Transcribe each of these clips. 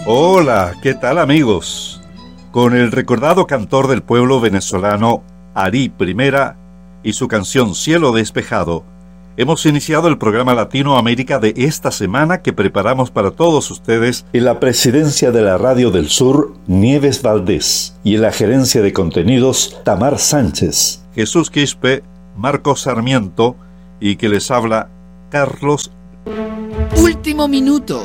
Hola, ¿qué tal amigos? Con el recordado cantor del pueblo venezolano Ari Primera y su canción Cielo Despejado, hemos iniciado el programa Latinoamérica de esta semana que preparamos para todos ustedes en la presidencia de la Radio del Sur, Nieves Valdés, y en la gerencia de contenidos, Tamar Sánchez, Jesús Quispe, Marcos Sarmiento y que les habla Carlos. Último minuto.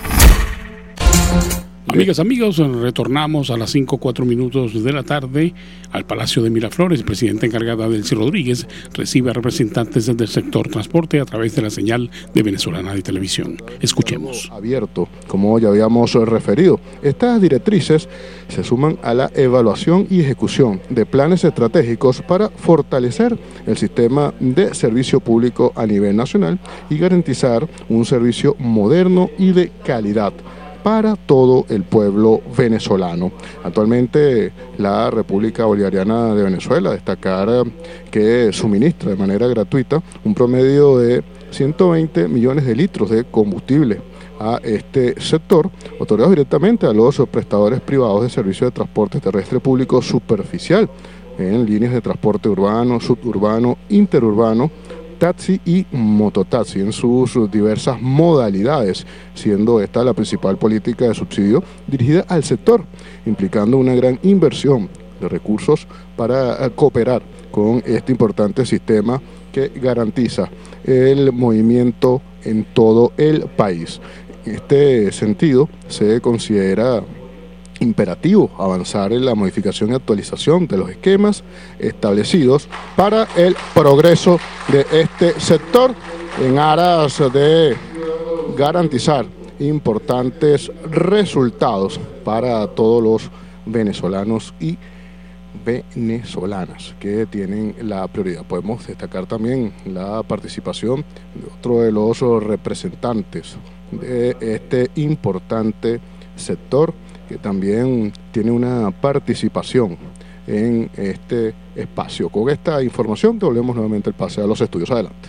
Amigas, amigos, retornamos a las 5:04 de la tarde al Palacio de Miraflores. El presidente encargada, Delcy Rodríguez, recibe a representantes del sector transporte a través de la señal de Venezolana de Televisión. Escuchemos. Abierto, como ya habíamos referido. Estas directrices se suman a la evaluación y ejecución de planes estratégicos para fortalecer el sistema de servicio público a nivel nacional y garantizar un servicio moderno y de calidad para todo el pueblo venezolano. Actualmente la República Bolivariana de Venezuela, destacar que suministra de manera gratuita un promedio de 120 millones de litros de combustible a este sector, otorgados directamente a los prestadores privados de servicio de transporte terrestre público superficial en líneas de transporte urbano, suburbano, interurbano, taxi y mototaxi en sus diversas modalidades, siendo esta la principal política de subsidio dirigida al sector, implicando una gran inversión de recursos para cooperar con este importante sistema que garantiza el movimiento en todo el país. En este sentido, se considera imperativo avanzar en la modificación y actualización de los esquemas establecidos para el progreso de este sector en aras de garantizar importantes resultados para todos los venezolanos y venezolanas que tienen la prioridad. Podemos destacar también la participación de otro de los representantes de este importante sector que también tiene una participación en este espacio. Con esta información devolvemos nuevamente el pase a los estudios. Adelante.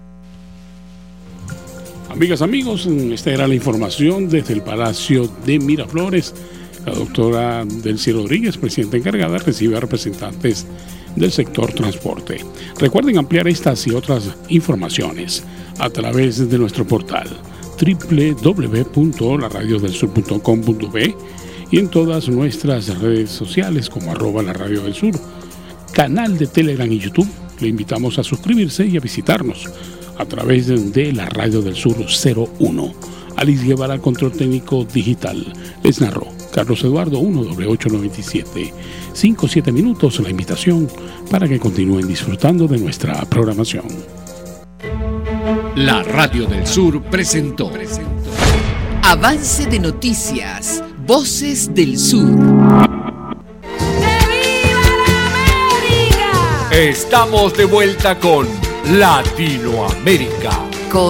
Amigas, amigos, esta era la información desde el Palacio de Miraflores. La doctora Delcy Rodríguez, presidenta encargada, recibe a representantes del sector transporte. Recuerden ampliar estas y otras informaciones a través de nuestro portal www.laradiodelsur.com.be y en todas nuestras redes sociales como @laradiodelsur, canal de Telegram y YouTube. Le invitamos a suscribirse y a visitarnos a través de la Radio del Sur 01. Alice Guevara al control técnico digital. Les narró Carlos Eduardo 1W897. 5-7 minutos la invitación para que continúen disfrutando de nuestra programación. La Radio del Sur presentó Avance de Noticias, Voces del Sur. ¡Que viva la América! Estamos de vuelta con Latinoamérica.